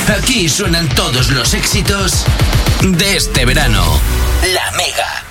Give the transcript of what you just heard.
Aquí suenan todos los éxitos de este verano. La Mega.